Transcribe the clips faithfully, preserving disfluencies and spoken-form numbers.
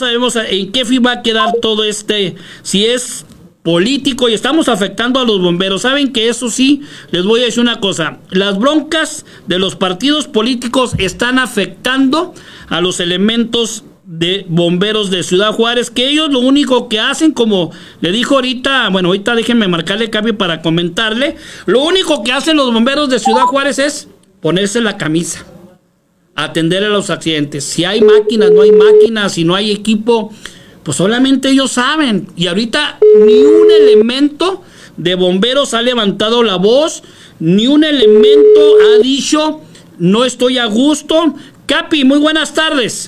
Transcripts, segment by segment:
sabemos en qué fin va a quedar todo este, si es político y estamos afectando a los bomberos. Saben que eso sí, les voy a decir una cosa, las broncas de los partidos políticos están afectando a los elementos de bomberos de Ciudad Juárez, que ellos lo único que hacen, como le dijo ahorita, bueno, ahorita déjenme marcarle cambio para comentarle, lo único que hacen los bomberos de Ciudad Juárez es ponerse la camisa, atender a los accidentes. Si hay máquinas, no hay máquinas, si no hay equipo, pues solamente ellos saben. Y ahorita ni un elemento de bomberos ha levantado la voz, ni un elemento ha dicho no estoy a gusto. Capi, muy buenas tardes.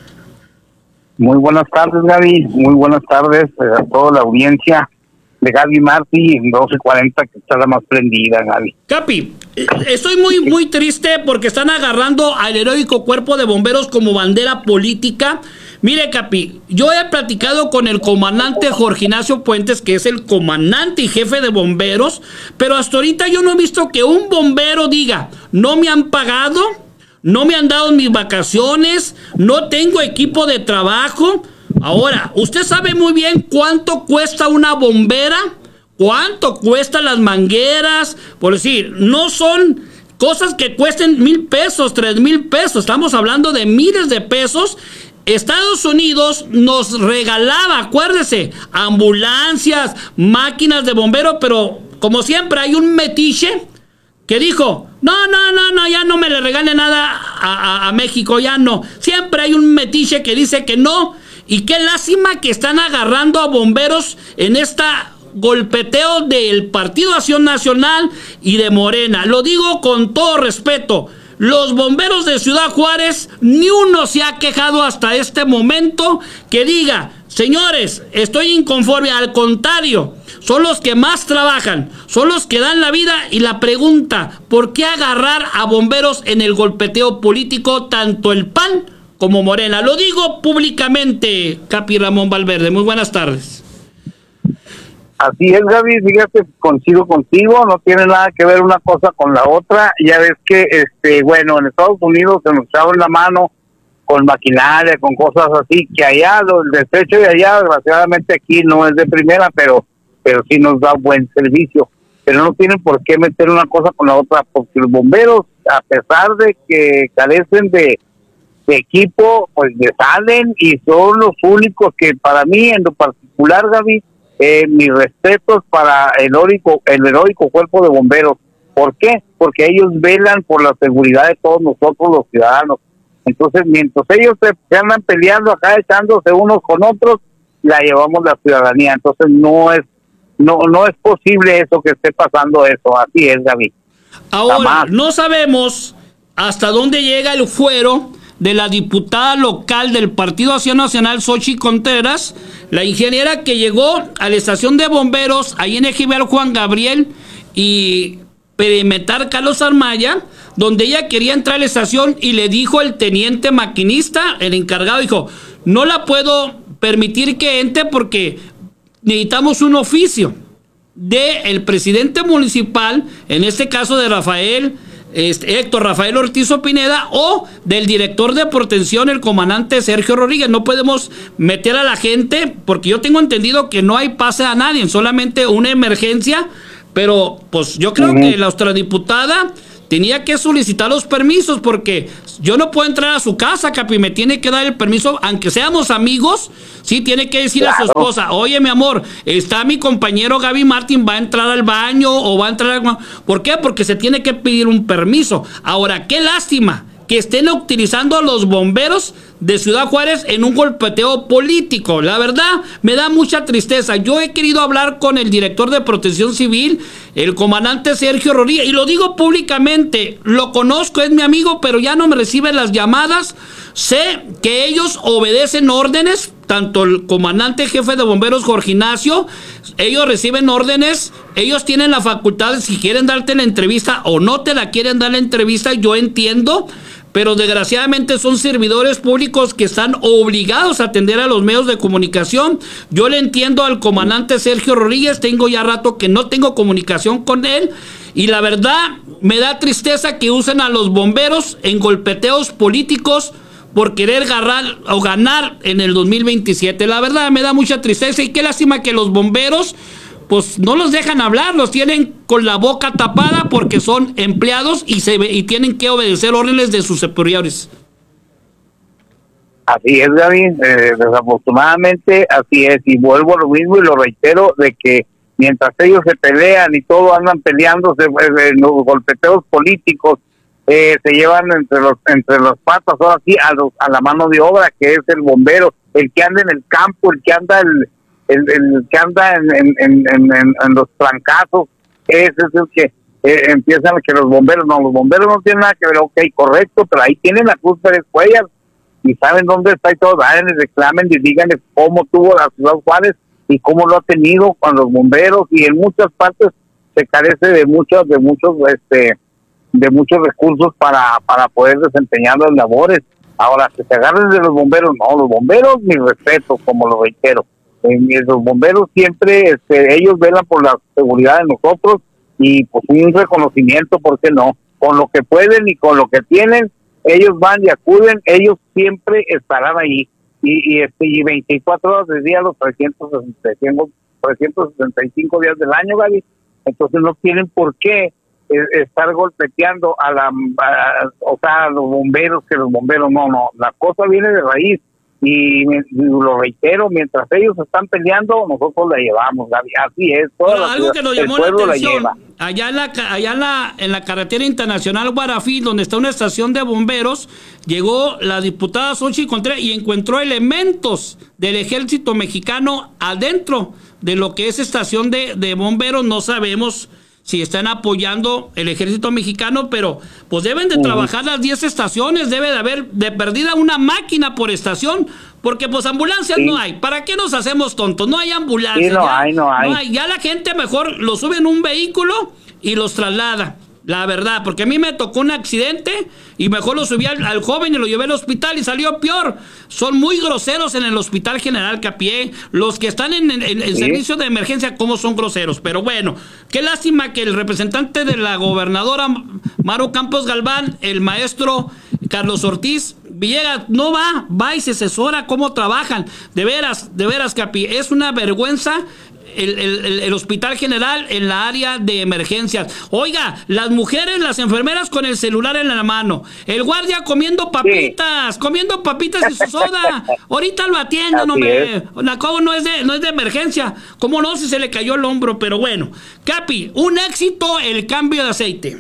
Muy buenas tardes, Gaby. Muy buenas tardes a toda la audiencia de Gaby Martí en doce cuarenta, que está la más prendida, Gaby. Capi, estoy muy, muy triste porque están agarrando al heroico cuerpo de bomberos como bandera política. Mire, Capi, yo he platicado con el comandante Jorge Ignacio Puentes, que es el comandante y jefe de bomberos, pero hasta ahorita yo no he visto que un bombero diga, no me han pagado, no me han dado mis vacaciones, no tengo equipo de trabajo. Ahora, usted sabe muy bien cuánto cuesta una bombera, cuánto cuestan las mangueras, por decir, no son cosas que cuesten mil pesos, tres mil pesos, estamos hablando de miles de pesos. Estados Unidos nos regalaba, acuérdese, ambulancias, máquinas de bombero, pero como siempre hay un metiche que dijo, no, no, no, no, ya no me le regale nada a, a, a México, ya no. Siempre hay un metiche que dice que no, y qué lástima que están agarrando a bomberos en esta golpeteo del Partido Acción Nacional y de Morena. Lo digo con todo respeto. Los bomberos de Ciudad Juárez, ni uno se ha quejado hasta este momento que diga, señores, estoy inconforme. Al contrario, son los que más trabajan, son los que dan la vida. Y la pregunta, ¿por qué agarrar a bomberos en el golpeteo político, tanto el P A N como Morena? Lo digo públicamente, Capi Ramón Valverde. Muy buenas tardes. Así es, Gaby, fíjate, coincido contigo, no tiene nada que ver una cosa con la otra. Ya ves que, este, bueno, en Estados Unidos se nos echaron la mano con maquinaria, con cosas así, que allá, el desecho de allá, desgraciadamente aquí no es de primera, pero, pero sí nos da buen servicio. Pero no tienen por qué meter una cosa con la otra, porque los bomberos, a pesar de que carecen de, de equipo, pues le salen y son los únicos que, para mí, en lo particular, Gaby, Eh, mis respetos para el heroico, el heroico cuerpo de bomberos. ¿Por qué? Porque ellos velan por la seguridad de todos nosotros los ciudadanos. Entonces, mientras ellos se, se andan peleando acá, echándose unos con otros, la llevamos la ciudadanía. Entonces, no es no no es posible eso, que esté pasando eso. Así es, Gaby. Ahora, Jamás. No sabemos hasta dónde llega el fuero de la diputada local del Partido Acción Nacional, Xochitl Contreras, la ingeniera que llegó a la estación de bomberos, ahí en Ejibar Juan Gabriel y Perimetral Carlos Armaya, donde ella quería entrar a la estación y le dijo el teniente maquinista, el encargado, dijo, no la puedo permitir que entre porque necesitamos un oficio del presidente municipal, en este caso de Rafael Este, Héctor Rafael Ortiz Pineda, o del director de protección, el comandante Sergio Rodríguez. No podemos meter a la gente, porque yo tengo entendido que no hay pase a nadie, solamente una emergencia, pero pues yo creo uh-huh. que la diputada tenía que solicitar los permisos, porque yo no puedo entrar a su casa, Capi, me tiene que dar el permiso, aunque seamos amigos, sí, tiene que decir claro. a su esposa, oye, mi amor, está mi compañero Gaby Martín, va a entrar al baño, o va a entrar al... ¿Por qué? Porque se tiene que pedir un permiso. Ahora, qué lástima que estén utilizando a los bomberos de Ciudad Juárez en un golpeteo político. La verdad, me da mucha tristeza. Yo he querido hablar con el director de Protección Civil, el comandante Sergio Rodríguez, y lo digo públicamente, lo conozco, es mi amigo, pero ya no me recibe las llamadas. Sé que ellos obedecen órdenes, tanto el comandante jefe de bomberos Jorge Ignacio, ellos reciben órdenes, ellos tienen la facultad, si quieren darte la entrevista o no te la quieren dar la entrevista, yo entiendo, pero desgraciadamente son servidores públicos que están obligados a atender a los medios de comunicación. Yo le entiendo al comandante Sergio Rodríguez, tengo ya rato que no tengo comunicación con él, y la verdad me da tristeza que usen a los bomberos en golpeteos políticos, por querer agarrar o ganar en el dos mil veintisiete. La verdad me da mucha tristeza y qué lástima que los bomberos pues no los dejan hablar, los tienen con la boca tapada porque son empleados y se y tienen que obedecer órdenes de sus superiores. Así es, Gaby, eh, desafortunadamente así es, y vuelvo a lo mismo y lo reitero, de que mientras ellos se pelean y todo andan peleándose, eh, los golpeteos políticos eh, se llevan entre los entre las patas, ahora sí, a, los, a la mano de obra, que es el bombero, el que anda en el campo, el que anda el, el, el que anda en, en, en, en, en los trancazos, ese es el que eh, empiezan que los bomberos, no, los bomberos no tienen nada que ver, ok, correcto, pero ahí tienen la Cruz Pérez Cuellar, y saben dónde está y todo, vayan y reclamen y díganle cómo tuvo la Ciudad Juárez y cómo lo ha tenido con los bomberos, y en muchas partes se carece de muchos, de muchos, este, de muchos recursos para, para poder desempeñar las labores. Ahora, que se agarren de los bomberos, no, los bomberos, mi respeto, como lo reitero, eh, los bomberos siempre, este, ellos velan por la seguridad de nosotros, y pues un reconocimiento, ¿por qué no? Con lo que pueden y con lo que tienen, ellos van y acuden, ellos siempre estarán ahí, y, y este y veinticuatro horas del día, los trescientos sesenta y cinco días del año, Gaby. Entonces no tienen por qué eh, estar golpeteando a la a, o sea, a los bomberos, que los bomberos no, no, la cosa viene de raíz, y, y lo reitero, mientras ellos están peleando, nosotros la llevamos, Gaby, así es. Toda Bueno, la algo ciudad, que nos llamó la la atención, la allá, en la, allá en, la, en la carretera internacional Guarafí, donde está una estación de bomberos, llegó la diputada Xochitl Contreras y encontró elementos del ejército mexicano adentro de lo que es estación de, de bomberos. No sabemos si están apoyando el ejército mexicano, pero pues deben de uh-huh. trabajar las diez estaciones, debe de haber de perdida una máquina por estación, porque pues ambulancias sí. no hay. ¿Para qué nos hacemos tontos? No hay ambulancias. Sí, no, ya, hay, no hay, no hay. Ya la gente mejor los sube en un vehículo y los traslada. La verdad, porque a mí me tocó un accidente y mejor lo subí al, al joven y lo llevé al hospital y salió peor. Son muy groseros en el Hospital General Capié. Los que están en el ¿Sí? servicio de emergencia, cómo son groseros. Pero bueno, qué lástima que el representante de la gobernadora Maru Campos Galván, el maestro Carlos Ortiz Villegas, no va, va y se asesora cómo trabajan. De veras, de veras, Capi, es una vergüenza. El, el, el Hospital General en la área de emergencias. Oiga, las mujeres, las enfermeras con el celular en la mano, el guardia comiendo papitas, sí. comiendo papitas y su soda. Ahorita lo atienden, hombre. La cómo no es de no es de emergencia. ¿Cómo no si se le cayó el hombro? Pero bueno, Capi, un éxito el cambio de aceite.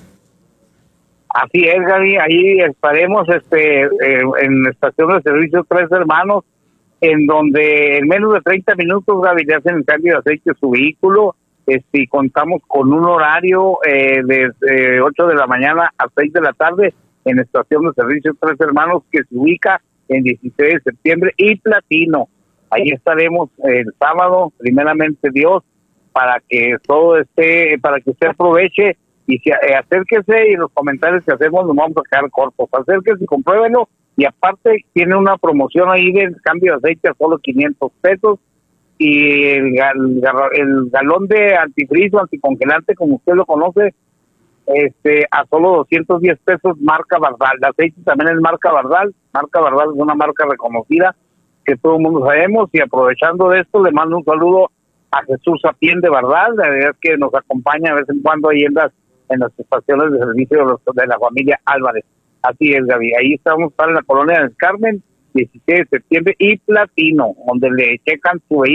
Así es, Gaby, ahí estaremos este eh, en estación de servicio Tres Hermanos, en donde en menos de treinta minutos, Gaby, le hacen el cambio de aceite a su vehículo, este, y contamos con un horario eh, desde ocho de la mañana a seis de la tarde en estación de servicio Tres Hermanos, que se ubica en dieciséis de septiembre y Platino. Ahí estaremos el sábado, primeramente Dios, para que todo esté, para que usted aproveche y se, eh, acérquese, y los comentarios que hacemos nos vamos a quedar cortos. Acérquese y compruébelo. Y aparte tiene una promoción ahí del cambio de aceite a solo quinientos pesos, y el, el, el galón de antifrizo, anticongelante, como usted lo conoce, este a solo doscientos diez pesos, marca Bardal. El aceite también es marca Bardal. Marca Bardal es una marca reconocida que todo el mundo sabemos, y aprovechando de esto le mando un saludo a Jesús Sapien de Bardal, la verdad es que nos acompaña de vez en cuando ahí en las, en las estaciones de servicio de, los, de la familia Álvarez. Así es, Gaby. Ahí estamos para la colonia del Carmen, dieciséis de septiembre y Platino, donde le checan su vehículo.